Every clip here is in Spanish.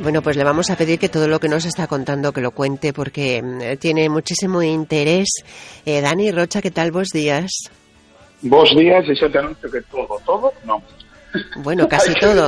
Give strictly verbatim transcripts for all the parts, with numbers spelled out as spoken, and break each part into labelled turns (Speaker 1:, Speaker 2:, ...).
Speaker 1: Bueno, pues le vamos a pedir que todo lo que nos está contando que lo cuente porque eh, tiene muchísimo interés. Eh, Dani Rocha, ¿qué tal? Bos días.
Speaker 2: Bos días, e xa te anuncio que todo, todo, non.
Speaker 1: Bueno, casi todo.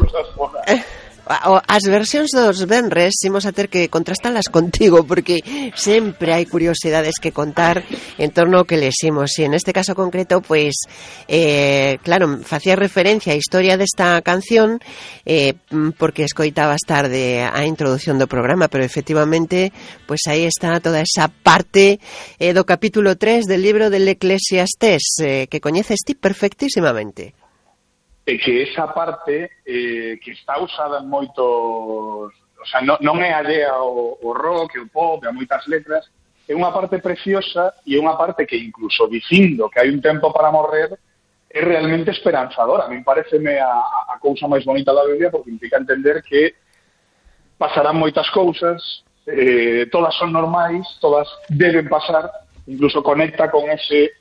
Speaker 1: As versións dos venres imos a ter que contrastalas contigo porque sempre hai curiosidades que contar en torno ao que leximos e en este caso concreto, pois eh, claro, facía referencia á historia desta canción eh, porque escoitabas tarde a introducción do programa, pero efectivamente pois aí está toda esa parte eh, do capítulo tres del libro del Eclesiastés eh, que coñeces ti perfectísimamente.
Speaker 2: E que esa parte eh, que está usada en moitos, o sea, non, non é allea ao, ao rock, ao pop, a moitas letras, é unha parte preciosa e é unha parte que incluso dicindo que hai un tempo para morrer é realmente esperanzadora. A mí pareceme a, a cousa máis bonita da Biblia porque implica entender que pasarán moitas cousas, eh, todas son normais, todas deben pasar, incluso conecta con ese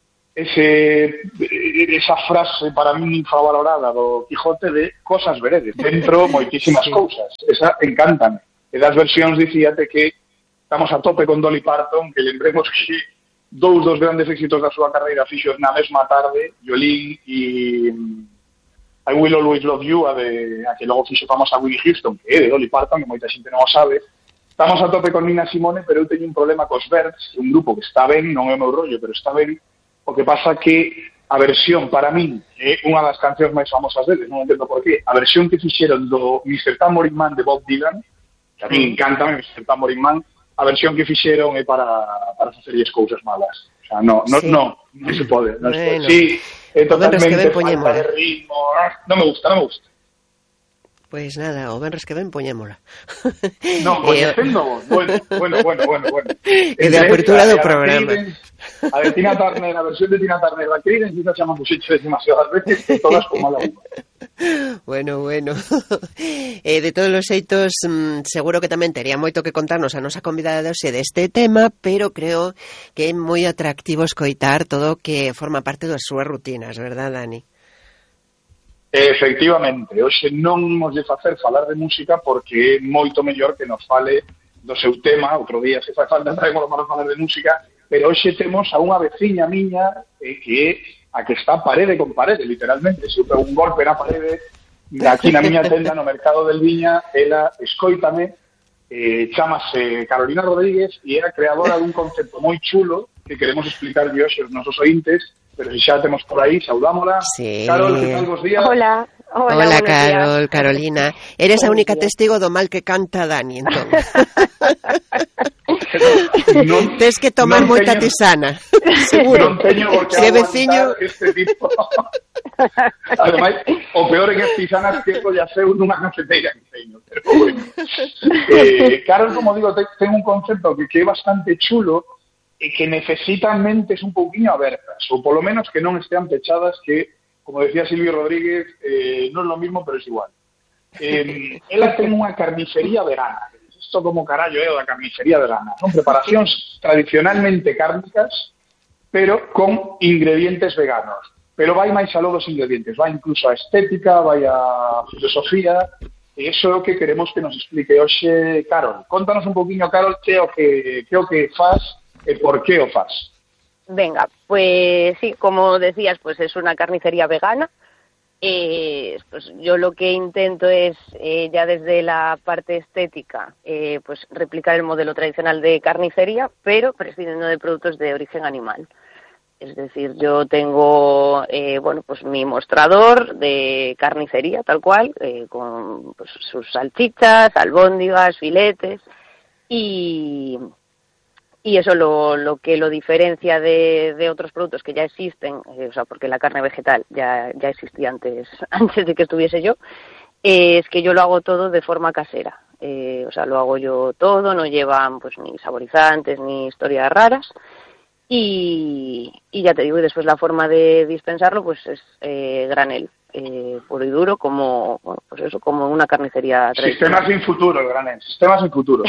Speaker 2: ese esa frase para mí infravalorada do Quijote de cosas veredes, dentro moitísimas cousas. Esa encántame. E das versións dicíate que estamos a tope con Dolly Parton, que lembremos que dous dos grandes éxitos da súa carreira fixos na mesma tarde, Jolene e I Will Always Love You, a, de, a que logo fixo famosa Whitney Houston, que é de Dolly Parton, que moita xente non o sabe. Estamos a tope con Nina Simone, pero eu teño un problema cos Birds, un grupo que está ben, non é o meu rollo, pero está ben. O que pasa que a versión, para min, é unha das cancións máis famosas deles, non entendo por qué. A versión que fixeron do mister Tambourine Man de Bob Dylan, que a mí encanta mister Tambourine Man, a versión que fixeron é para, para facerlles cousas malas. O sea, no, no, sí. no, non se pode. Non bueno. se pode. Sí, é totalmente falta de ritmo. Non me gusta, non me gusta.
Speaker 1: Pois nada, o venres que ven poñémola.
Speaker 2: Non, coñecendo, bueno, bueno, bueno, bueno, bueno.
Speaker 1: E de apertura do programa.
Speaker 2: A de Tina Turner, a versión de Tina Turner da Creedence, quizás xa me puxeches demasiadas veces, todas como a la unha.
Speaker 1: Bueno, bueno. Eh, de todos os xeitos, mmm, seguro que tamén tería moito que contarnos a nosa convidada de hoxe deste tema, pero creo que é moi atractivo escoitar todo o que forma parte das súas rutinas, verdad, Dani?
Speaker 2: Efectivamente, hoxe non imos de facer falar de música porque é moito mellor que nos fale do seu tema. Outro día se fai falta traemos para falar de música, pero hoxe temos a unha veciña miña eh, que é a que está parede con parede, literalmente. Se eu pego un golpe na parede, aquí na miña tenda no Mercado del Viña, ela escóitame, eh, chamase Carolina Rodríguez e é a creadora dun concepto moi chulo que queremos explicar hoxe aos nosos ointes. Pero si xa temos por aí, saudámola.
Speaker 1: Sí.
Speaker 2: Carol, que tal, bos días?
Speaker 3: Hola. Hola,
Speaker 1: Hola Carol,
Speaker 3: días.
Speaker 1: Carolina. Eres a única testigo do mal que canta Dani, entón. non, Tes que tomar non moita teño, tisana. Seguro.
Speaker 2: Non teño por que
Speaker 1: se veciño
Speaker 2: este tipo. Ademais, o peor é que as tisanas que colla seu nunha cafeteira que teño. Pero bueno. eh, Carol, como digo, ten un concepto que, que é bastante chulo e que necesitan mentes un pouquiño abertas, ou polo menos que non estean pechadas, que, como decía Silvio Rodríguez, eh, non é lo mismo, pero é igual. Eh, ela ten unha carnicería vegana. Isto como carallo é o da carnicería vegana. Son preparacións tradicionalmente cárnicas, pero con ingredientes veganos. Pero vai máis aló dos ingredientes, vai incluso a estética, vai a filosofía, e iso é o que queremos que nos explique hoxe Carol. Contanos un poquinho, Carol, que é o que, que, o que faz e por qué o faz.
Speaker 3: Venga, pues sí, como decías, pues es una carnicería vegana. Eh, pues yo lo que intento es, eh, ya desde la parte estética, eh, pues replicar el modelo tradicional de carnicería, pero prescindiendo de productos de origen animal. Es decir, yo tengo, eh, bueno, pues mi mostrador de carnicería, tal cual, eh, con pues, sus salchichas, albóndigas, filetes, y... Y eso lo, lo que lo diferencia de, de otros productos que ya existen, eh, o sea, porque la carne vegetal ya, ya existía antes, antes de que estuviese yo, eh, es que yo lo hago todo de forma casera. Eh, o sea, lo hago yo todo, no llevan pues ni saborizantes ni historias raras. Y, y ya te digo, y después la forma de dispensarlo pues es eh, granel, eh, puro y duro, como bueno, pues eso, como una carnicería tradicional.
Speaker 2: Sistema sin futuro, granel, sistema sin futuro.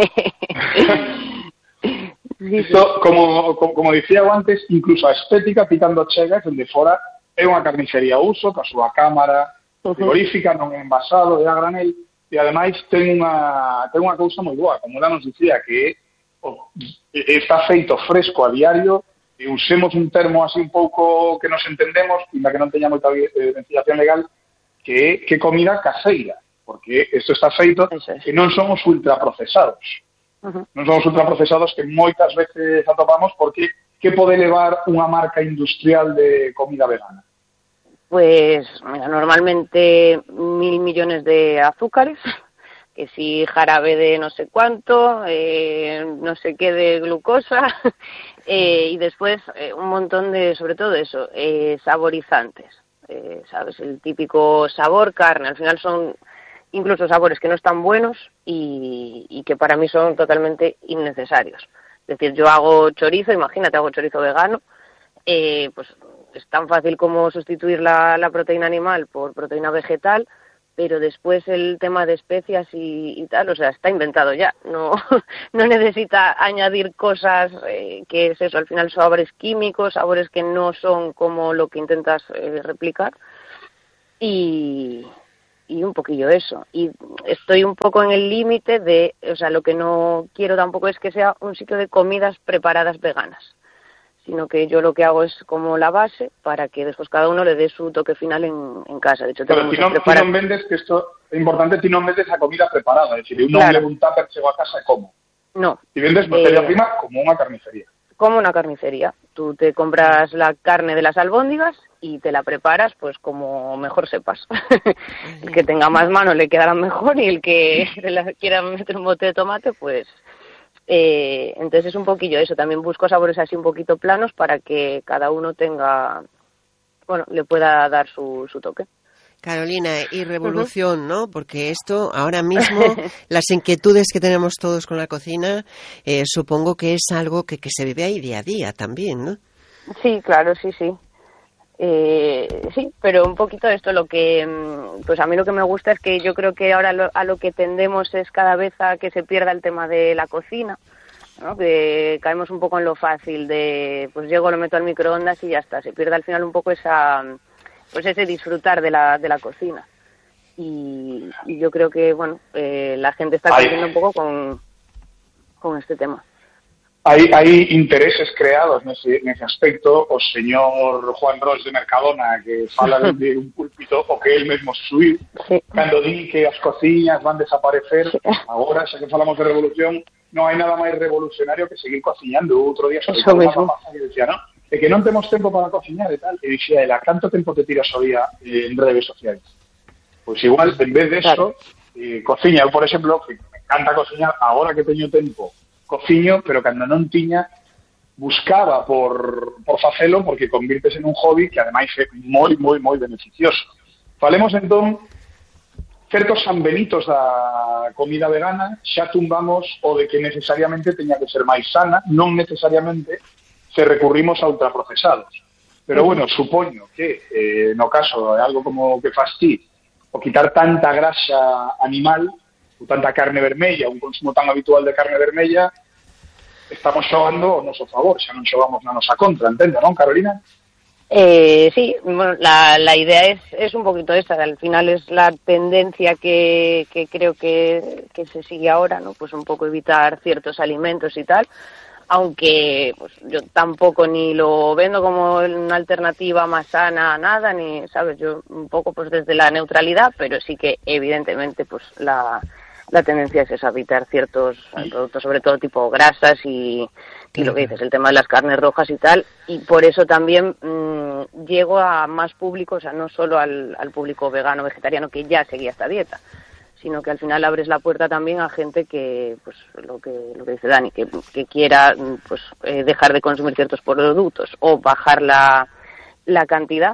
Speaker 3: Sí,
Speaker 2: Esto,
Speaker 3: sí.
Speaker 2: como, como, como dicía antes, incluso a estética picando chegas, onde fora é unha carnicería a uso, ca súa cámara frigorífica, non envasado, de a granel, e ademais ten unha, ten unha cousa moi boa, como ela nos dicía, que o, está feito fresco a diario, e usemos un termo así un pouco que nos entendemos, ainda que non teña moita ventilación legal, que é que comida caseira, porque isto está feito que non son os ultraprocesados. Uh-huh. Non son os ultraprocesados que moitas veces atopamos, porque que pode levar unha marca industrial de comida vegana?
Speaker 3: Pues mira, normalmente mil millones de azúcares, que si jarabe de no sé cuánto, eh, no sé qué de glucosa, eh, y después eh, un montón de, sobre todo eso, eh, saborizantes, eh, ¿sabes? El típico sabor carne, al final son incluso sabores que no están buenos y, y que para mí son totalmente innecesarios. Es decir, yo hago chorizo, imagínate, hago chorizo vegano, eh, pues es tan fácil como sustituir la, la proteína animal por proteína vegetal, pero después el tema de especias y, y tal, o sea, está inventado ya, no, no necesita añadir cosas, eh, que es eso, al final sabores químicos, sabores que no son como lo que intentas eh, replicar, y, y un poquillo eso. Y estoy un poco en el límite de, o sea, lo que no quiero tampoco es que sea un sitio de comidas preparadas veganas, sino que yo lo que hago es como la base para que después cada uno le dé su toque final en, en casa. De hecho,
Speaker 2: pero si no, prepara... si non vendes, que esto es importante, si non vendes a comida preparada, es decir, uno claro. Le un tupper, chego a casa e como.
Speaker 3: No.
Speaker 2: Si vendes materia eh, prima como una carnicería.
Speaker 3: Como una carnicería. Tú te compras la carne de las albóndigas y te la preparas pues como mejor sepas. El que tenga más mano le quedará mejor, y el que quiera meter un bote de tomate, pues... Eh, entonces es un poquillo eso, también busco sabores así un poquito planos para que cada uno tenga, bueno, le pueda dar su, su toque.
Speaker 1: Carolina, y revolución, uh-huh. ¿no? Porque esto, ahora mismo, las inquietudes que tenemos todos con la cocina, eh, supongo que es algo que, que se vive ahí día a día también, ¿no?
Speaker 3: Sí, claro, sí, sí. Eh, sí, pero un poquito esto, lo que, pues a mí lo que me gusta es que yo creo que ahora lo, a lo que tendemos es cada vez a que se pierda el tema de la cocina, ¿no? Que caemos un poco en lo fácil de, pues llego, lo meto al microondas y ya está. Se pierde al final un poco esa, pues ese disfrutar de la, de la cocina. Y, y yo creo que, bueno, eh, la gente está creciendo un poco con, con este tema.
Speaker 2: Hai, hai intereses creados nese, nese aspecto. O señor Juan Ros de Mercadona, que fala de un púlpito o que él mesmo subiu, sí. Cando di que as cociñas van desaparecer, sí. Agora, xa que falamos de revolución, non hai nada máis revolucionario que seguir cociñando. Outro día sobre todo unha mamá que decía, ¿no? É que non temos tempo para cociñar e tal. E dixía, ela, canto tempo te tiras o día en redes sociais? Pois igual, en vez de eso, claro. eh, cociña. Eu, por exemplo, que me encanta cociñar, agora que teño tempo, cociño, pero cando non tiña, buscaba por, por facelo, porque convirtes en un hobby que ademais é moi, moi, moi beneficioso. Falemos entón certos sanbenitos da comida vegana. Xa tumbamos o de que necesariamente teña que ser máis sana, non necesariamente se recurrimos a ultraprocesados. Pero bueno, supoño que eh, no caso de algo como que fas ti, o quitar tanta grasa animal, ou tanta carne vermella, un consumo tan habitual de carne vermella, estamos xogando o noso favor, xa non xogamos na nosa contra, entende, non, Carolina?
Speaker 3: Eh, sí, bueno, la, la idea es, es un poquito esa, al final es la tendencia que, que creo que, que se sigue ahora, ¿no? Pues un poco evitar ciertos alimentos y tal, aunque pues yo tampoco ni lo vendo como una alternativa más sana a nada, ni, ¿sabes? Yo un poco pues desde la neutralidad, pero sí que evidentemente pues la... la tendencia es esa, evitar ciertos productos, sobre todo tipo grasas y, y lo que dices, el tema de las carnes rojas y tal, y por eso también mmm, llego a más público, o sea, no solo al, al público vegano, vegetariano, que ya seguía esta dieta, sino que al final abres la puerta también a gente que, pues lo que, lo que dice Dani, que, que quiera pues eh, dejar de consumir ciertos productos o bajar la, la cantidad,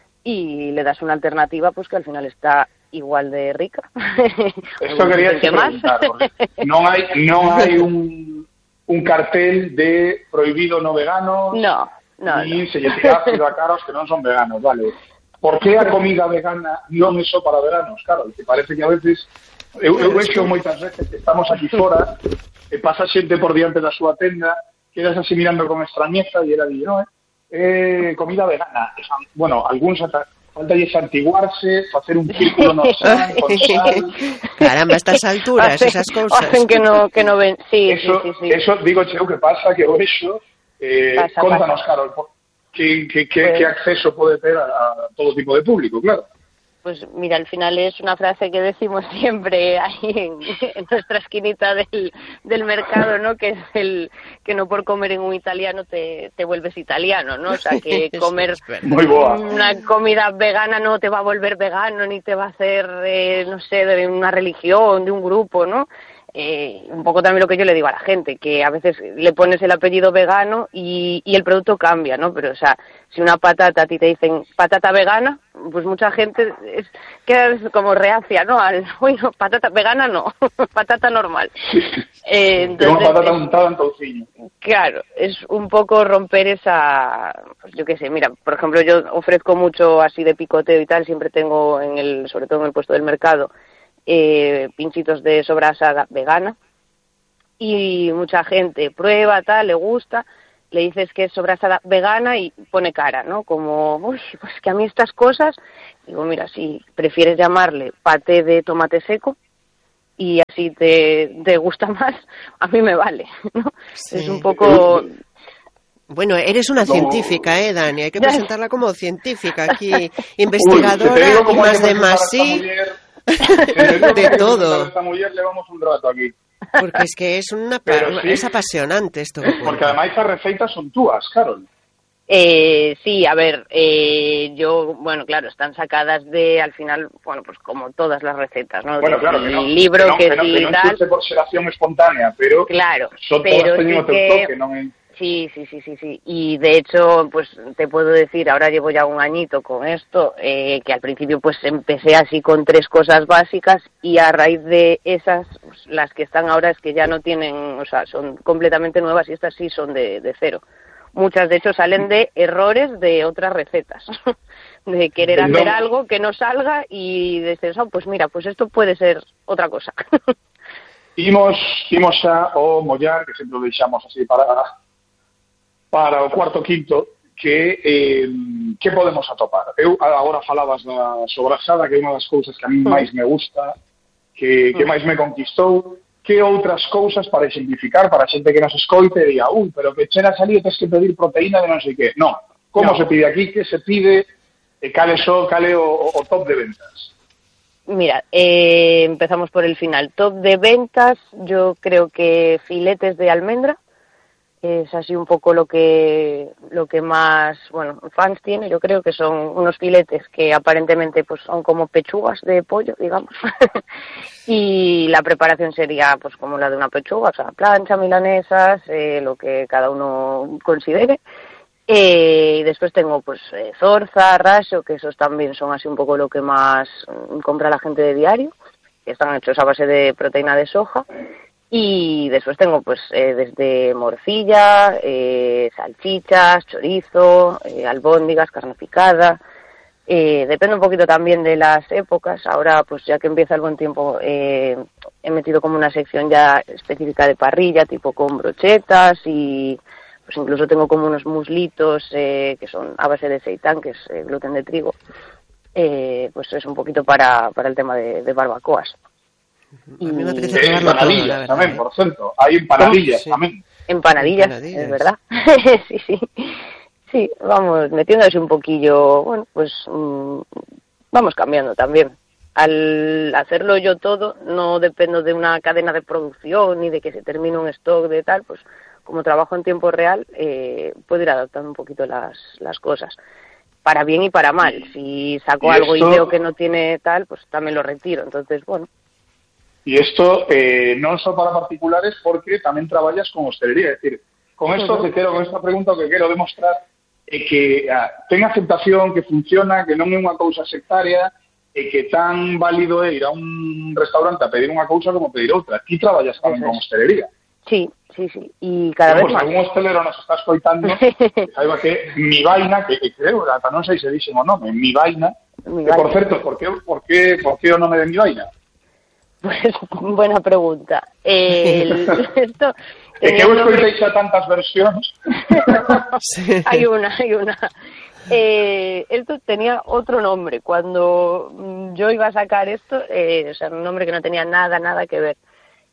Speaker 3: y le das una alternativa pues que al final está igual de rica.
Speaker 2: Esto quería preguntar, non hai non hai un un cartel de prohibido no veganos,
Speaker 3: no, no,
Speaker 2: ni
Speaker 3: no.
Speaker 2: se lle tira ácido a caros que non son veganos, vale. Por que a comida vegana non é só para veganos? Claro, que parece que a veces eu, eu vexo moitas veces que estamos aquí fora e pasa xente por diante da súa tenda, quedas así mirando con extrañeza e era di, no, eh, comida vegana. Bueno, algúns ata falta de santiguarse, facer un círculo no san, con sal,
Speaker 1: Caramba, a estas alturas,
Speaker 3: hacen,
Speaker 1: esas cosas.
Speaker 3: Hacen que no, que no ven. Sí,
Speaker 2: eso,
Speaker 3: sí, sí, sí.
Speaker 2: Eso, digo, Cheo, que pasa que o eso, eh,
Speaker 3: pasa,
Speaker 2: contanos,
Speaker 3: pasa.
Speaker 2: Carol, que, que, que,
Speaker 3: Pues,
Speaker 2: que acceso pode ter a, a todo tipo de público, claro.
Speaker 3: Pues mira, al final es una frase que decimos siempre ahí en, en nuestra esquinita del, del mercado, ¿no? Que es el que no por comer en un italiano te, te vuelves italiano, ¿no? O sea, que comer
Speaker 2: Muy boa.
Speaker 3: una comida vegana no te va a volver vegano, ni te va a hacer, eh, no sé, de una religión, de un grupo, ¿no? Eh, un poco también lo que yo le digo a la gente, que a veces le pones el apellido vegano y, y el producto cambia, ¿no? Pero, o sea, si una patata a ti te dicen patata vegana, pues mucha gente es, queda como reacia, ¿no? Al, uy, no, patata vegana no, patata normal. Eh, entonces,
Speaker 2: una patata untada en touciño.
Speaker 3: Claro, es un poco romper esa, pues yo qué sé, mira, por ejemplo, yo ofrezco mucho así de picoteo y tal, siempre tengo en el, sobre todo en el puesto del mercado, Eh, pinchitos de sobrasada vegana y mucha gente prueba, tal, le gusta, le dices que es sobrasada vegana y pone cara, ¿no? Como, uy, pues que a mí estas cosas, digo, mira, si prefieres llamarle paté de tomate seco y así te, te gusta más, a mí me vale, ¿no? Sí. Es un poco...
Speaker 1: Bueno, eres una
Speaker 2: no.
Speaker 1: científica, ¿eh, Dani? Hay que presentarla como científica aquí, investigadora, Uy, y más de más sí... de todo.
Speaker 2: Esta mujer llevamos un rato aquí.
Speaker 1: Porque es que es una sí, es apasionante esto. Que
Speaker 2: porque además esas receitas son túas, Carol.
Speaker 3: Eh, sí, a ver, eh, yo, bueno, claro, están sacadas de, al final, bueno, pues como todas las recetas, ¿no?
Speaker 2: Bueno,
Speaker 3: de,
Speaker 2: claro, que no,
Speaker 3: libro
Speaker 2: que no,
Speaker 3: que,
Speaker 2: que no,
Speaker 3: sí,
Speaker 2: que no
Speaker 3: tal.
Speaker 2: por xeración espontánea, pero
Speaker 3: claro,
Speaker 2: son
Speaker 3: pero
Speaker 2: todas teniendo
Speaker 3: sí que...
Speaker 2: toque, non é...
Speaker 3: Sí, sí, sí, sí, sí. Y de hecho, pues te puedo decir, ahora llevo ya un añito con esto, eh, que al principio pues empecé así con tres cosas básicas y a raíz de esas, pues, las que están ahora es que ya no tienen, o sea, son completamente nuevas y estas sí son de, de cero. Muchas de hecho salen de errores de otras recetas, de querer hacer no. algo que no salga y decir, oh, pues mira, pues esto puede ser otra cosa.
Speaker 2: Imos, imos xa o mollar, que sempre o deixamos así para... para o cuarto quinto, que eh, que podemos atopar. Eu agora falabas da sobrasada, que é unha das cousas que a mí máis me gusta, que, que máis me conquistou. Que outras cousas para exemplificar, para a xente que nos escoite e diga, ui, pero que cheras ali e tens que pedir proteína de non sei que. Non, como no. se pide aquí, que se pide, e cale so, cale o, o top de ventas.
Speaker 3: Mira, eh, empezamos por el final. Top de ventas, yo creo que filetes de almendra, es así un poco lo que lo que más, bueno, fans tiene, yo creo que son unos filetes que aparentemente pues son como pechugas de pollo, digamos, y la preparación sería pues como la de una pechuga, o sea, plancha, milanesas, eh, lo que cada uno considere, eh, y después tengo pues eh, zorza, raso, que esos también son así un poco lo que más compra la gente de diario, que están hechos a base de proteína de soja. Y después tengo pues eh, desde morcilla, eh, salchichas, chorizo, eh, albóndigas, carne picada. Eh, depende un poquito también de las épocas. Ahora pues ya que empieza el buen tiempo eh, he metido como una sección ya específica de parrilla, tipo con brochetas y pues incluso tengo como unos muslitos eh, que son a base de seitán, que es eh, gluten de trigo. Eh, pues es un poquito para, para el tema de, de barbacoas.
Speaker 1: A mí me apetece
Speaker 2: eh, empanadillas todo, tamén, por cierto. Hai empanadillas sí. tamén.
Speaker 3: Empanadillas, empanadillas, es verdad. sí, sí. Sí, vamos metiéndose un poquillo, bueno, pues mmm, vamos cambiando también. Al hacerlo yo todo, no dependo de una cadena de producción ni de que se termine un stock de tal, pues como trabajo en tiempo real, eh, puedo ir adaptando un poquito las, las cosas. Para bien y para mal. Si saco ¿Y algo esto? y veo que no tiene tal, pues también lo retiro. Entonces, bueno.
Speaker 2: Y esto eh, non só para particulares porque tamén traballas con hostelería, é dicir, con esto uh-huh. que quero, con esta pregunta que quero demostrar é que ah, ten aceptación, que funciona, que non é unha cousa sectaria e que tan válido é ir a un restaurante a pedir unha cousa como pedir outra. Aquí traballas tamén con hostelería.
Speaker 3: Sí, sí, sí, y cada
Speaker 2: pero,
Speaker 3: vez
Speaker 2: pues,
Speaker 3: más.
Speaker 2: Algún hostelero nos está escoitando, que saiba que mi vaina, que, que creo, ata non sei se dixen o nome, mi vaina, mi que, por certo, por que, por que, por que o nome de mi vaina?
Speaker 3: Pues buena pregunta. Eh, el, esto
Speaker 2: é que eu escoitei xa tantas versións.
Speaker 3: Hai unha, hai unha. Eh, esto tenía otro nombre. Cuando yo iba a sacar esto, eh, o sea, un nombre que no tenía nada, nada que ver.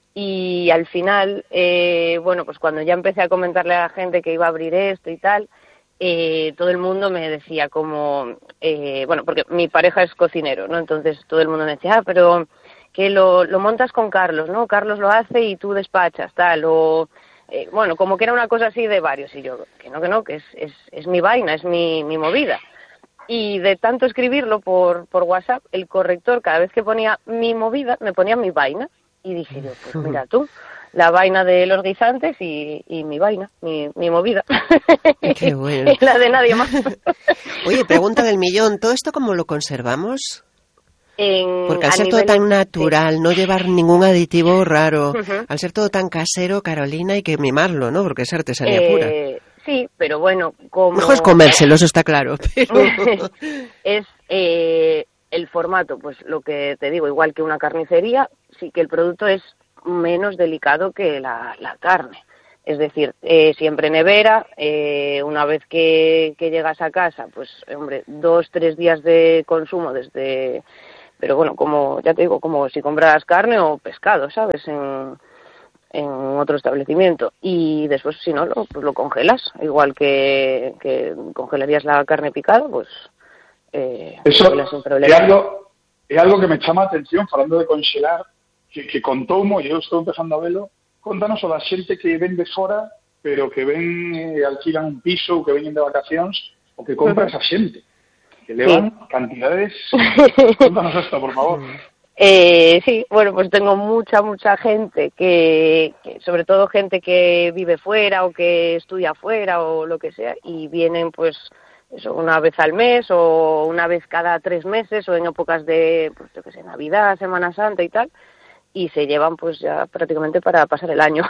Speaker 3: Y al final, eh, bueno, pues cuando ya empecé a comentarle a la gente que iba a abrir esto y tal, eh, todo el mundo me decía como, eh, bueno, porque mi pareja es cocinero, ¿no? Entonces todo el mundo me decía, ah, pero que lo, lo montas con Carlos, ¿no? Carlos lo hace y tú despachas, tal, o... Eh, bueno, como que era una cosa así de varios, y yo, que no, que no, que es, es, es mi vaina, es mi, mi movida. Y de tanto escribirlo por, por WhatsApp, el corrector, cada vez que ponía mi movida, me ponía mi vaina. Y dije yo, pues mira tú, la vaina de los guisantes y, y mi vaina, mi, mi movida.
Speaker 1: Qué bueno.
Speaker 3: La de nadie más.
Speaker 1: Oye, pregunta del millón, ¿todo esto cómo lo conservamos?
Speaker 3: En,
Speaker 1: Porque al ser
Speaker 3: nivel,
Speaker 1: todo tan natural, sí. no llevar ningún aditivo raro,
Speaker 3: uh-huh.
Speaker 1: al ser todo tan casero, Carolina, hay que mimarlo, ¿no? Porque es artesanía
Speaker 3: eh,
Speaker 1: pura.
Speaker 3: Sí, pero bueno, como...
Speaker 1: Mejor es comérselo, eso está claro. Pero...
Speaker 3: es eh, el formato, pues lo que te digo, igual que una carnicería, sí que el producto es menos delicado que la, la carne. Es decir, eh, siempre nevera, eh, una vez que, que llegas a casa, pues, hombre, dos, tres días de consumo desde... Pero bueno, como ya te digo, como si compras carne o pescado, ¿sabes? En, en otro establecimiento. Y después, si no, lo, pues lo congelas. Igual que, que congelarías la carne picada, pues eh,
Speaker 2: Eso
Speaker 3: sin problema.
Speaker 2: É algo, é algo que me chama a atención, falando de congelar, que, que contoumo, e eu estou empezando a velo, contanos o da xente que ven de fora, pero que ven e eh, alquilan un piso, ou que veñen de vacacións, o que compra uh-huh. esa xente. Que elevan sí. cantidades. Cuéntanos esto, por favor.
Speaker 3: Eh, sí, bueno, pues tengo mucha, mucha gente que, que, sobre todo gente que vive fuera o que estudia fuera o lo que sea, y vienen pues eso una vez al mes o una vez cada tres meses o en épocas de, pues yo qué sé, Navidad, Semana Santa y tal, y se llevan pues ya prácticamente para pasar el año.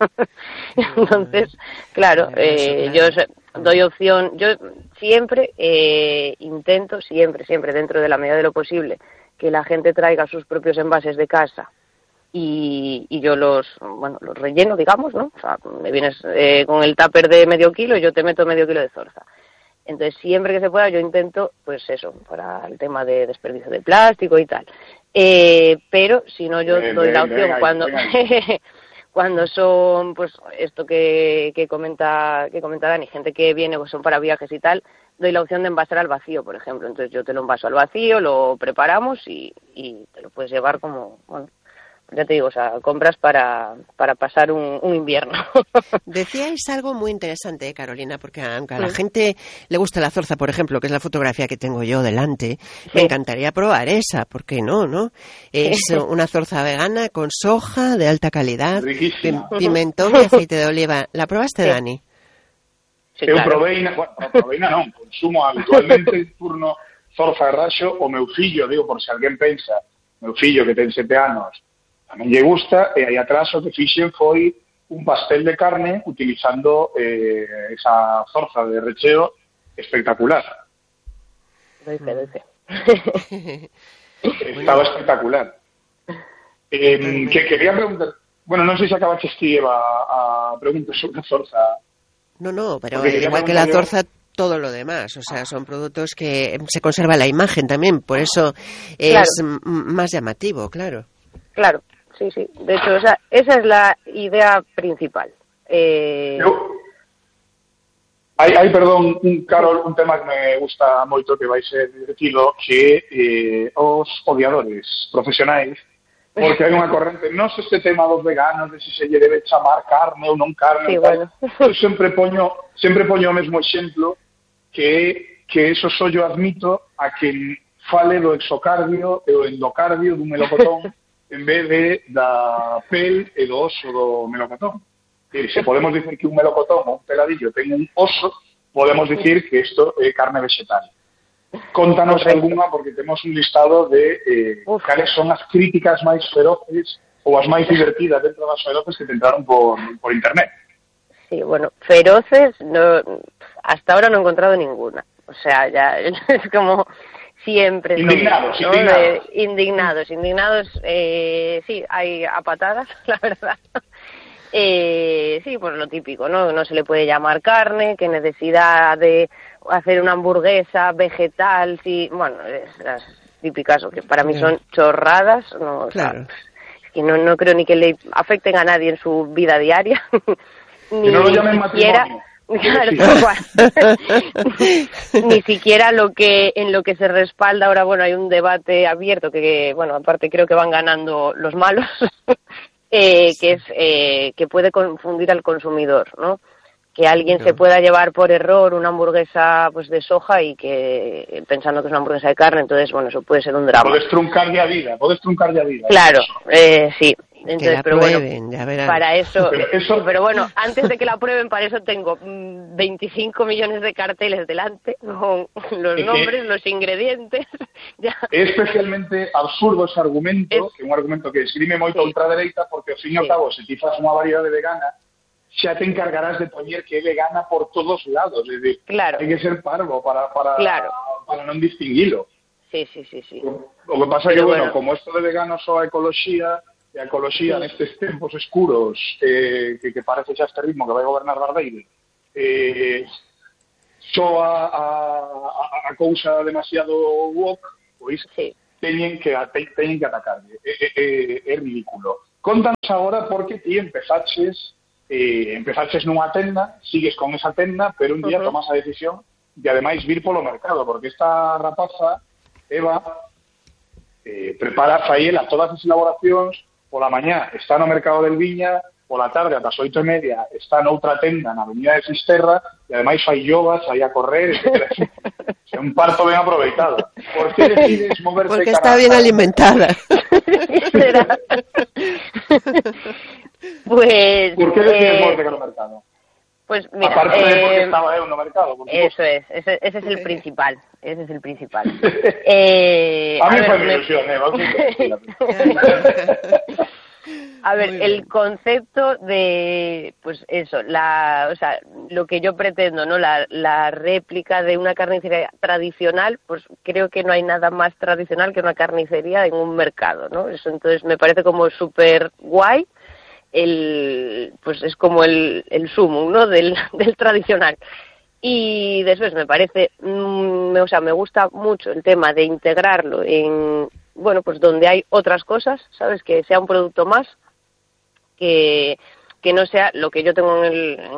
Speaker 3: Entonces, claro, eh, yo doy opción, yo siempre eh, intento, siempre, siempre dentro de la medida de lo posible, que la gente traiga sus propios envases de casa y, y yo los, bueno, los relleno, digamos, ¿no? O sea, me vienes eh, con el tupper de medio kilo y yo te meto medio kilo de zorza. Entonces, siempre que se pueda, yo intento, pues eso, para el tema de desperdicio de plástico y tal. Eh, pero, si no, yo bien, doy bien, la opción bien, cuando... cuando son, pues, esto que, que comenta que comenta Dani, gente que viene, pues son para viajes y tal, doy la opción de envasar al vacío, por ejemplo. Entonces yo te lo envaso al vacío, lo preparamos y, y te lo puedes llevar como, bueno, ya te digo, o sea, compras para, para pasar un, un invierno.
Speaker 1: Decíais algo muy interesante, ¿eh, Carolina? Porque aunque a la sí. gente le gusta la zorza, por ejemplo, que es la fotografía que tengo yo delante, sí. me encantaría probar esa, ¿por qué no, no? Es una zorza vegana con soja de alta calidad,
Speaker 2: riquísima,
Speaker 1: pimentón y aceite de oliva. ¿La probaste, sí. Dani?
Speaker 2: Sí, eu claro. proveina, bueno, proveina non, consumo habitualmente en turno zorza de raxo, o meu fillo, digo, por se alguén pensa, meu fillo que ten sete anos, tamén lle gusta, e aí atrás o que fixen foi un pastel de carne utilizando eh, esa zorza de recheo espectacular.
Speaker 3: Doice, doice.
Speaker 2: Estaba espectacular. Eh, que quería preguntar, bueno, non sei se acabaste ti, Eva, a pregunta sobre a zorza.
Speaker 1: No, no, pero igual que la zorza, todo lo demás. O sea, son productos que se conserva la imagen también, por eso es claro. más llamativo, claro.
Speaker 3: Claro, sí, sí. De hecho, o sea, esa es la idea principal. Eh...
Speaker 2: Yo, hai, hai, perdón, un, Carol, un tema que me gusta moito que vai ser divertido, que eh, os odiadores profesionais, porque hai unha corrente, non sei este tema dos veganos, de se se lle debe chamar carne ou non carne,
Speaker 3: sí, bueno.
Speaker 2: Eu sempre poño, sempre poño o mesmo exemplo, que que eso só yo admito a quen fale do exocardio e o endocardio dun melocotón en vez de da pel e do oso do melocotón. E se podemos dicir que un melocotón ou un peladillo ten un oso, podemos dicir que isto é carne vegetal. Contanos algunha, porque temos un listado de eh, cales son as críticas máis feroces ou as máis divertidas dentro das feroces que te entraron por, por internet.
Speaker 3: Sí, bueno, feroces, no, hasta ahora no he encontrado ninguna. O sea, ya es como siempre...
Speaker 2: Indignados,
Speaker 3: ¿no?
Speaker 2: indignados.
Speaker 3: De, indignados, indignados, eh, sí, hay a patadas, la verdad. Eh, sí, pues lo típico, ¿no? No se le puede llamar carne, qué necesidad de hacer una hamburguesa vegetal, sí, bueno, es las típicas, que para mí son chorradas, no,
Speaker 1: claro.
Speaker 3: O sea, es que no, no creo ni que le afecten a nadie en su vida diaria, ni
Speaker 2: que no lo llamen
Speaker 3: siquiera...
Speaker 2: matrimonio.
Speaker 3: Claro, tal cual. Ni siquiera lo que en lo que se respalda ahora, bueno, hay un debate abierto que, bueno, aparte creo que van ganando los malos, eh, que es eh, que puede confundir al consumidor, ¿no? Que alguien
Speaker 1: No.
Speaker 3: se pueda llevar por error una hamburguesa pues de soja y que pensando que es una hamburguesa de carne, entonces, bueno, eso puede ser un drama.
Speaker 2: Podes truncar ya vida, podes truncar ya vida.
Speaker 3: Claro, eh, sí. Entonces,
Speaker 1: que la
Speaker 3: pero
Speaker 1: prueben,
Speaker 3: bueno,
Speaker 1: ya verán.
Speaker 3: para eso,
Speaker 2: pero eso...
Speaker 3: sí, pero bueno, antes de que la prueben, para eso tengo mmm, veinticinco millones de carteles delante, con los
Speaker 2: es
Speaker 3: nombres, los ingredientes, ya.
Speaker 2: É especialmente absurdo ese argumento,
Speaker 3: es...
Speaker 2: que é un argumento que esgrime moito
Speaker 3: sí.
Speaker 2: a ultradereita, porque ao fin e ao
Speaker 3: sí.
Speaker 2: cabo, se ti fas unha variedade vegana, xa te encargarás de poñer que é vegana por todos lados, é dicir,
Speaker 3: claro.
Speaker 2: hai que ser parvo para, para,
Speaker 3: claro.
Speaker 2: para non distinguilo.
Speaker 3: Sí, sí, sí, sí.
Speaker 2: O, o que pasa é que, bueno,
Speaker 3: bueno,
Speaker 2: como esto de vegano só a ecoloxía, e a ecoloxía
Speaker 3: sí.
Speaker 2: nestes tempos escuros eh, que, que parece xa este ritmo que vai gobernar Bardeire, eh, só a, a, a cousa demasiado woke, pois
Speaker 3: sí.
Speaker 2: teñen que te, teñen que atacarle. É, é, é ridículo. Contanos agora porque ti empezaches eh, empezaches nunha tenda, sigues con esa tenda, pero un día uh -huh. tomas a decisión de ademais vir polo mercado, porque esta rapaza, Eva, eh, prepara, fai ela todas as elaboracións. Pola mañá está no mercado del Viña, pola tarde ata as oito e media está noutra tenda na avenida de Fisterra e ademais fai yoga, sai a correr, etcétera. É un parto ben aproveitado. Por que decides moverte?
Speaker 1: Porque está bien alimentada.
Speaker 3: Pues...
Speaker 2: Por que decides
Speaker 3: eh...
Speaker 2: moverte cara ao mercado?
Speaker 3: Pues mira,
Speaker 2: aparte
Speaker 3: eh,
Speaker 2: de porque estaba eu no mercado.
Speaker 3: Eso es, ese, ese es el principal, ese es el principal. eh,
Speaker 2: a, a mí
Speaker 3: ver,
Speaker 2: fue mi
Speaker 3: me...
Speaker 2: ilusión, eh,
Speaker 3: A ver, el concepto de, pues eso, la, o sea, lo que yo pretendo, ¿no? La, la réplica de una carnicería tradicional, pues creo que no hay nada más tradicional que una carnicería en un mercado, ¿no? Eso entonces me parece como súper guay. El, pues es como el, el sumum, ¿no? Del, del tradicional. Y después me parece, mmm, o sea, me gusta mucho el tema de integrarlo en, bueno, pues donde hay otras cosas, ¿sabes? Que sea un producto más, que, que no sea lo que yo tengo en el,